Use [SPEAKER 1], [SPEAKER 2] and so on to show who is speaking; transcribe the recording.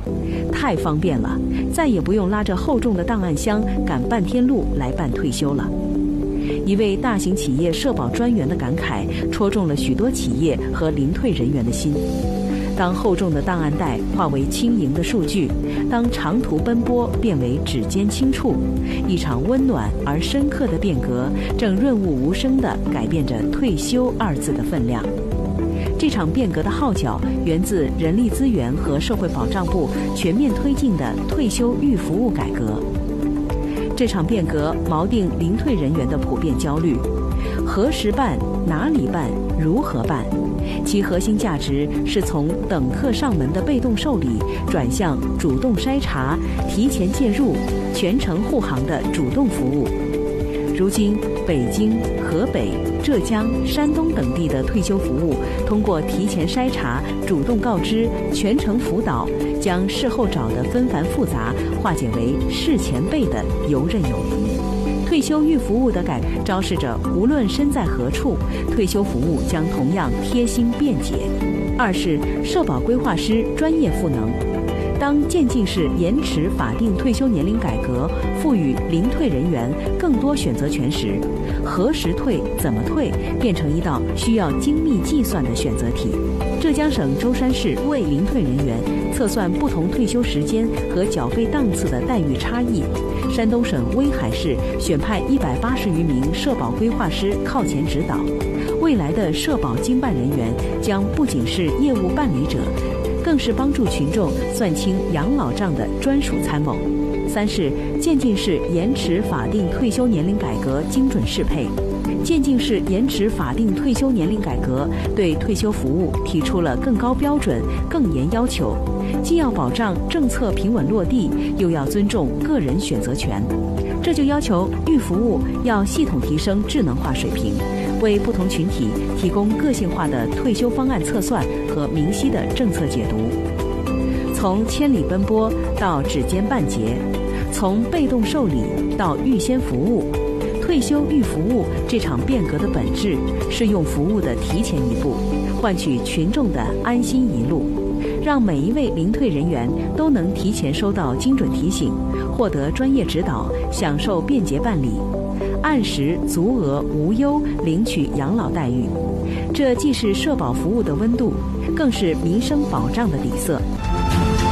[SPEAKER 1] 太方便了，再也不用拉着厚重的档案箱赶半天路来办退休了。一位大型企业社保专员的感慨，戳中了许多企业和临退人员的心。当厚重的档案袋化为轻盈的数据，当长途奔波变为指尖轻触，一场温暖而深刻的变革正润物无声地改变着退休二字的分量。这场变革的号角源自人力资源和社会保障部全面推进的退休预服务改革。这场变革锚定临退人员的普遍焦虑：何时办、哪里办、如何办？其核心价值是从等客上门的被动受理，转向主动筛查、提前介入、全程护航的主动服务。如今，北京、河北、浙江、山东等地的退休服务，通过提前筛查、主动告知、全程辅导，将事后找的纷繁复杂化解为事前备的游刃有余。退休预服务的改革昭示着，无论身在何处，退休服务将同样贴心便捷。二是社保规划师专业赋能。当渐进式延迟法定退休年龄改革赋予临退人员更多选择权时，何时退、怎么退变成一道需要精密计算的选择题。浙江省舟山市为临退人员测算不同退休时间和缴费档次的待遇差异。山东省威海市选派180余名社保规划师靠前指导。未来的社保经办人员将不仅是业务办理者，更是帮助群众算清养老账的专属参谋。三是渐进式延迟法定退休年龄改革精准适配。渐进式延迟法定退休年龄改革对退休服务提出了更高标准、更严要求，既要保障政策平稳落地，又要尊重个人选择权。这就要求预服务要系统提升智能化水平，为不同群体提供个性化的退休方案测算和明晰的政策解读。从千里奔波到指尖办结，从被动受理到预先服务，退休预服务这场变革的本质是用服务的提前一步，换取群众的安心一路，让每一位临退人员都能提前收到精准提醒，获得专业指导，享受便捷办理，按时足额无忧领取养老待遇。这既是社保服务的温度，更是民生保障的底色。